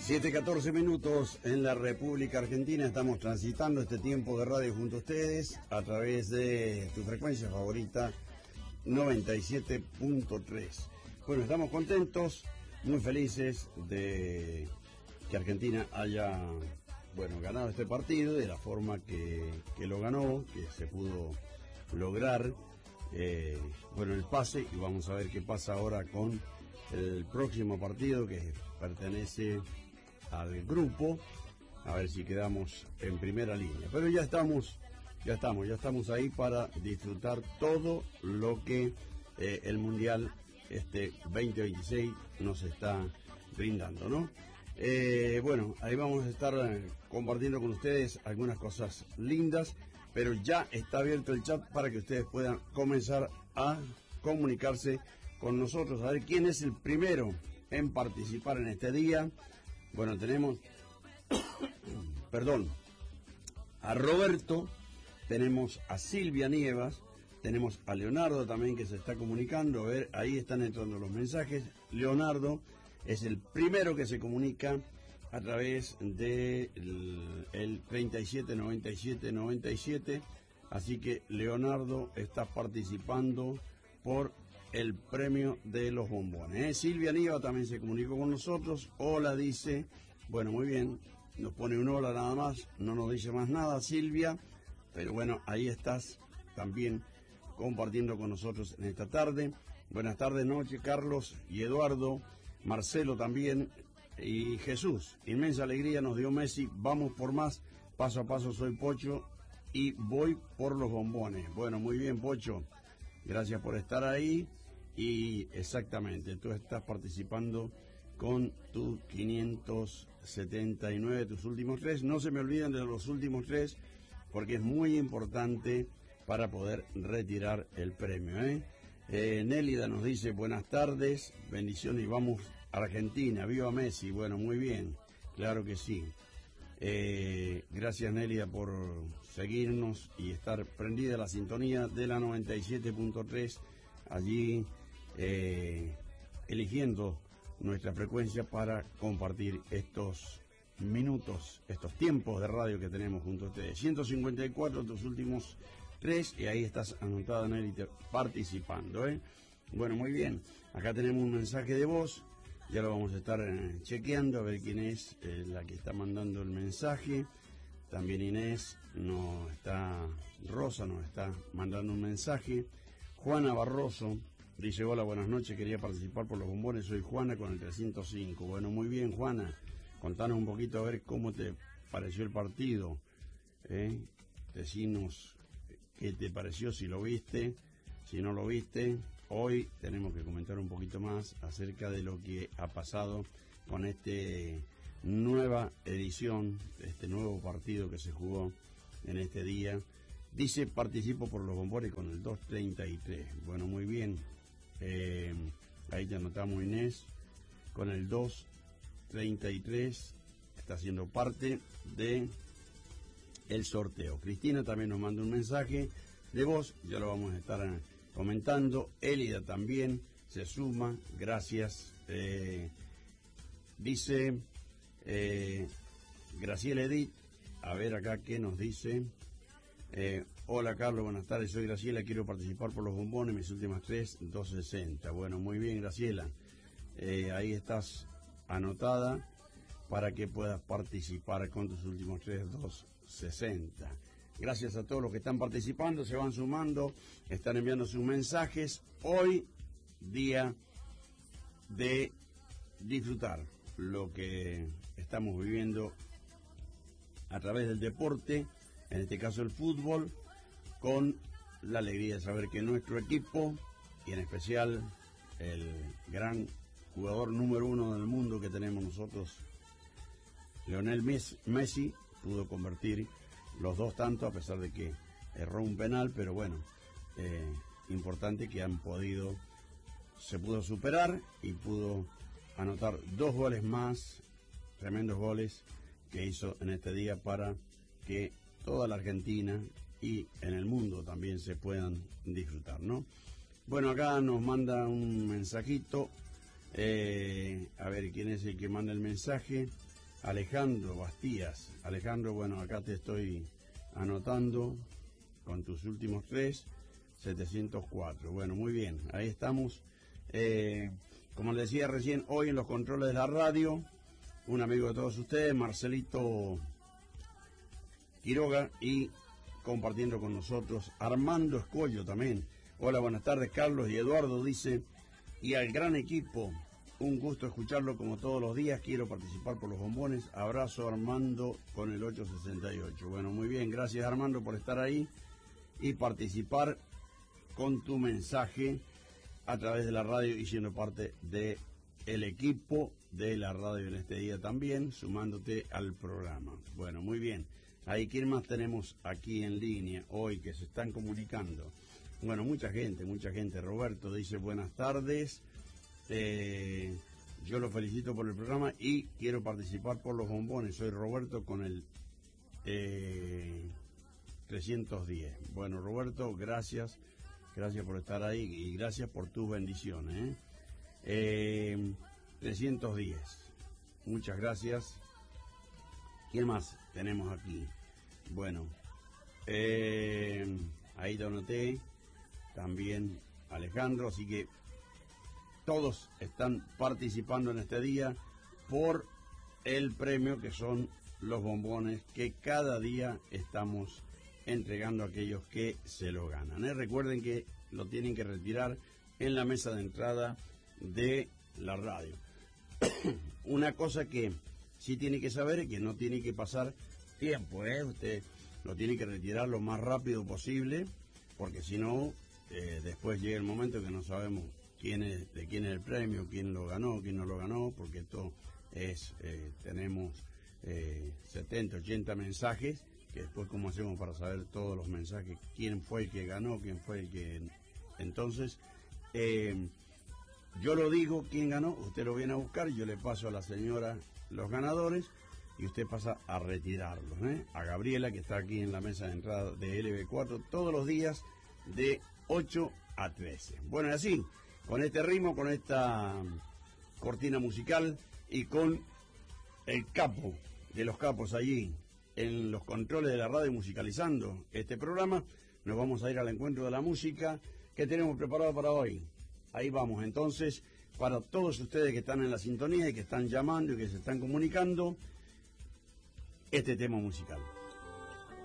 7:14 minutos en la República Argentina. Estamos transitando este tiempo de radio junto a ustedes a través de tu frecuencia favorita 97.3. Bueno, estamos contentos, muy felices de que Argentina haya, ganado este partido de la forma que lo ganó, que se pudo lograr, el pase, y vamos a ver qué pasa ahora con el próximo partido que pertenece al grupo, a ver si quedamos en primera línea. Pero ya estamos ahí para disfrutar todo lo que el Mundial 2026 nos está brindando, ¿no? Ahí vamos a estar compartiendo con ustedes algunas cosas lindas, pero ya está abierto el chat para que ustedes puedan comenzar a comunicarse con nosotros, a ver quién es el primero en participar en este día. Bueno, tenemos a Roberto, tenemos a Silvia Nievas, tenemos a Leonardo también que se está comunicando. A ver, ahí están entrando los mensajes. Leonardo es el primero que se comunica a través de el 379797, así que Leonardo está participando por el premio de los bombones. Silvia Nieva también se comunicó con nosotros. Hola, dice. Bueno, muy bien. Nos pone un hola nada más. No nos dice más nada, Silvia. Pero bueno, ahí estás también compartiendo con nosotros en esta tarde. Buenas tardes, noche, Carlos y Eduardo. Marcelo también. Y Jesús. Inmensa alegría nos dio Messi. Vamos por más. Paso a paso, soy Pocho y voy por los bombones. Bueno, muy bien, Pocho. Gracias por estar ahí. Y exactamente, tú estás participando con tus 579, tus últimos tres. No se me olviden de los últimos tres, porque es muy importante para poder retirar el premio, Nélida nos dice buenas tardes, bendiciones y vamos a Argentina, viva Messi. Bueno, muy bien, claro que sí. Gracias, Nélida, por seguirnos y estar prendida a la sintonía de la 97.3, allí eligiendo nuestra frecuencia para compartir estos minutos, estos tiempos de radio que tenemos junto a ustedes. 154 tus últimos tres, y ahí estás anotada, Nélida, participando, Bueno, muy bien, acá tenemos un mensaje de voz. Ya lo vamos a estar chequeando a ver quién es la que está mandando el mensaje. También Rosa nos está mandando un mensaje. Juana Barroso dice, hola, buenas noches, quería participar por los bombones, soy Juana con el 305. Bueno, muy bien, Juana, contanos un poquito a ver cómo te pareció el partido. Decinos qué te pareció, si lo viste, si no lo viste. Hoy tenemos que comentar un poquito más acerca de lo que ha pasado con esta nueva edición, este nuevo partido que se jugó en este día. Dice, participo por los bombones con el 233. Bueno, muy bien. Ahí te anotamos, Inés, con el 233. Está siendo parte de el sorteo. Cristina también nos manda un mensaje de voz, ya lo vamos a estar comentando. Elida también se suma, gracias. Dice Graciela Edith, a ver acá qué nos dice. Hola, Carlos, buenas tardes, soy Graciela, quiero participar por los bombones, mis últimas tres, 260. Bueno, muy bien, Graciela, ahí estás anotada para que puedas participar con tus últimos tres, 260. Gracias a todos los que están participando, se van sumando, están enviando sus mensajes. Hoy, día de disfrutar lo que estamos viviendo a través del deporte, en este caso el fútbol, con la alegría de saber que nuestro equipo, y en especial el gran jugador número uno del mundo que tenemos nosotros, Lionel Messi, pudo convertir los dos tantos, a pesar de que erró un penal, pero bueno, importante que se pudo superar y pudo anotar dos goles más, tremendos goles que hizo en este día para que toda la Argentina y en el mundo también se puedan disfrutar, ¿no? Bueno, acá nos manda un mensajito, a ver quién es el que manda el mensaje. Alejandro Bastías. Alejandro, bueno, acá te estoy anotando con tus últimos 704. Bueno, muy bien, ahí estamos. Como les decía recién, hoy en los controles de la radio, un amigo de todos ustedes, Marcelito Quiroga, y compartiendo con nosotros Armando Escollo también. Hola, buenas tardes, Carlos y Eduardo, dice, y al gran equipo, un gusto escucharlo como todos los días, quiero participar por los bombones, abrazo Armando con el 868. Bueno, muy bien, gracias Armando por estar ahí y participar con tu mensaje a través de la radio y siendo parte de el equipo de la radio en este día también, sumándote al programa. Bueno, muy bien. Ahí, ¿quién más tenemos aquí en línea hoy que se están comunicando? Bueno, mucha gente. Roberto dice, buenas tardes. Yo lo felicito por el programa y quiero participar por los bombones. Soy Roberto con el 310. Bueno, Roberto, gracias por estar ahí y gracias por tus bendiciones. 310. Muchas gracias. ¿Quién más tenemos aquí? Bueno, ahí te anoté. También Alejandro, así que todos están participando en este día por el premio que son los bombones que cada día estamos entregando a aquellos que se lo ganan. Recuerden que lo tienen que retirar en la mesa de entrada de la radio. Una cosa que sí tiene que saber es que no tiene que pasar tiempo, usted lo tiene que retirar lo más rápido posible, porque si no, después llega el momento que no sabemos de quién es el premio, quién lo ganó, quién no lo ganó, porque esto es, tenemos 70, 80 mensajes, que después cómo hacemos para saber todos los mensajes, quién fue el que ganó, quién fue el que... Entonces, yo lo digo, quién ganó, usted lo viene a buscar, yo le paso a la señora los ganadores y usted pasa a retirarlos, a Gabriela, que está aquí en la mesa de entrada de LB4 todos los días de 8 a 13. Bueno, y así, con este ritmo, con esta cortina musical y con el capo de los capos allí en los controles de la radio musicalizando este programa, nos vamos a ir al encuentro de la música que tenemos preparado para hoy. Ahí vamos, entonces, para todos ustedes que están en la sintonía y que están llamando y que se están comunicando, este tema musical.